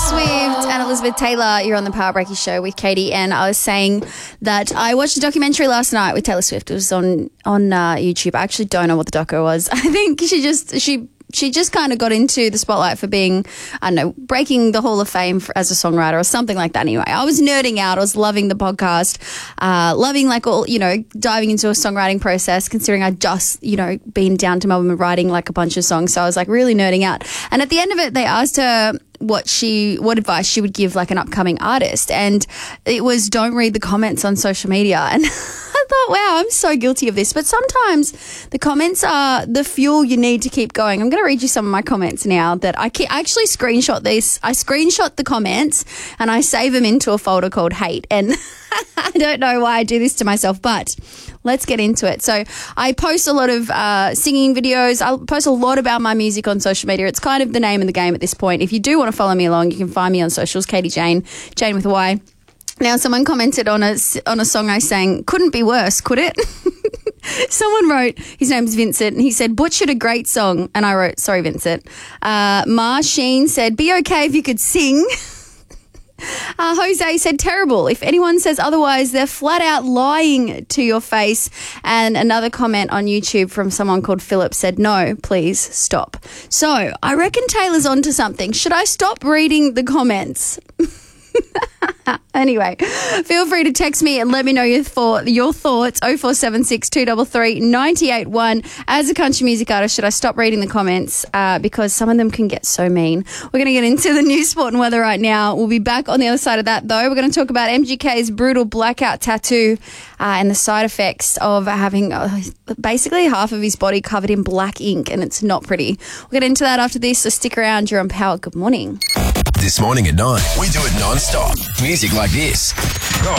Swift and Elizabeth Taylor. You're on the Power Breaky Show with Katie, and I was saying that I watched a documentary last night with Taylor Swift. It was on YouTube. I actually don't know what the doco was. I think she just kind of got into the spotlight for being, I don't know, breaking the Hall of Fame as a songwriter or something like that. Anyway, I was nerding out. I was loving the podcast, loving diving into a songwriting process, considering I'd just, been down to Melbourne writing like a bunch of songs. So I was like really nerding out. And at the end of it, they asked her what advice she would give like an upcoming artist. And it was, don't read the comments on social media. And I thought, wow, I'm so guilty of this. But sometimes the comments are the fuel you need to keep going. I'm going to read you some of my comments now that I actually screenshot this. I screenshot the comments and I save them into a folder called hate. And I don't know why I do this to myself, but let's get into it. So I post a lot of singing videos. I post a lot about my music on social media. It's kind of the name of the game at this point. If you do want to follow me along, you can find me on socials, Katie Jane, Jane with a Y. Now, someone commented on a song I sang, couldn't be worse, could it? Someone wrote, his name's Vincent, and he said, butchered a great song. And I wrote, sorry, Vincent. Ma Sheen said, be okay if you could sing. Jose said, terrible. If anyone says otherwise, they're flat out lying to your face. And another comment on YouTube from someone called Philip said, no, please stop. So I reckon Taylor's onto something. Should I stop reading the comments? Anyway, feel free to text me and let me know your thoughts. 0476 233 981. As a country music artist, should I stop reading the comments? Because some of them can get so mean. We're going to get into the news, sport and weather right now. We'll be back on the other side of that, though. We're going to talk about MGK's brutal blackout tattoo and the side effects of having basically half of his body covered in black ink, and it's not pretty. We'll get into that after this, so stick around. You're on Power. Good morning. This morning at 9, we do it non-stop. Music like this. Go.